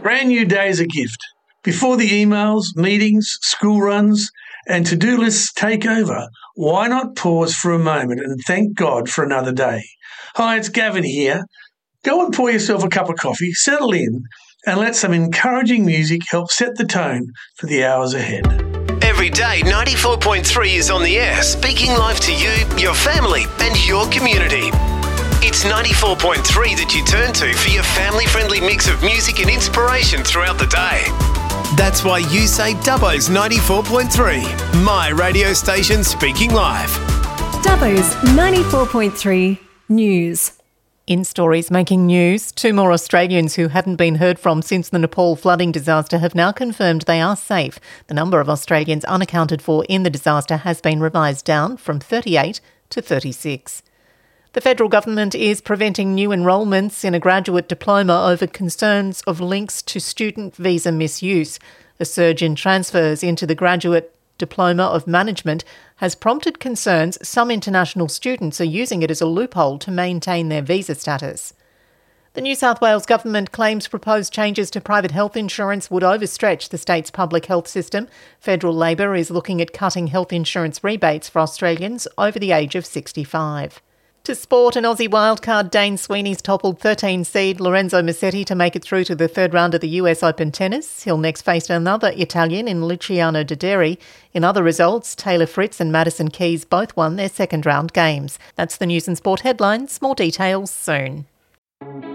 Brand new day is a gift. Before the emails, meetings, school runs, and to-do lists take over, why not pause for a moment and thank God for another day? Hi, it's Gavin here. Go and pour yourself a cup of coffee, settle in, and let some encouraging music help set the tone for the hours ahead. Every day, 94.3 is on the air, speaking live to you, your family, and your community. It's 94.3 that you turn to for your family-friendly mix of music and inspiration throughout the day. That's why you say Dubbo's 94.3, my radio station speaking live. Dubbo's 94.3 News. In stories making news, 2 more Australians who hadn't been heard from since the Nepal flooding disaster have now confirmed they are safe. The number of Australians unaccounted for in the disaster has been revised down from 38 to 36. The federal government is preventing new enrolments in a graduate diploma over concerns of links to student visa misuse. A surge in transfers into the graduate diploma of management has prompted concerns some international students are using it as a loophole to maintain their visa status. The New South Wales government claims proposed changes to private health insurance would overstretch the state's public health system. Federal Labor is looking at cutting health insurance rebates for Australians over the age of 65. To sport, an Aussie wildcard Dane Sweeney's toppled 13 seed Lorenzo Musetti to make it through to the third round of the US Open tennis. He'll next face another Italian in Luciano Doderi. In other results, Taylor Fritz and Madison Keys both won their second round games. That's the news and sport headlines. More details soon.